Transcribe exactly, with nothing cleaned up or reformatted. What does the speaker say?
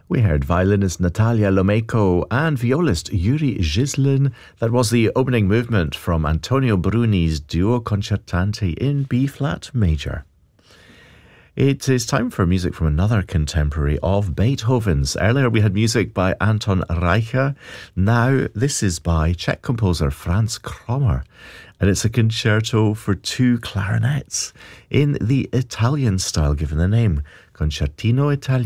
We heard violinist Natalia Lomejko and violist Yuri Zhislin. That was the opening movement from Antonio Bruni's Duo Concertante in B-flat major. It is time for music from another contemporary of Beethoven's. Earlier we had music by Anton Reicha. Now this is by Czech composer Franz Krommer, and it's a concerto for two clarinets in the Italian style, given the name Concertino Italiano.